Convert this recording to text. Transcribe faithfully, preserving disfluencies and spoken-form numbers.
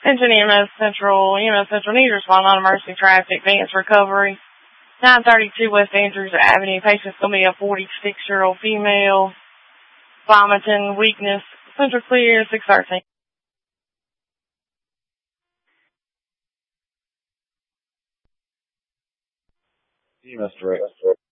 Attention E M S Central, E M S Central needs to respond on emergency traffic, advanced recovery. nine thirty-two West Andrews Avenue. Patient's going to be a forty-six-year-old female. Vomiting, weakness. Central clear, six thirteen. E M S Direct.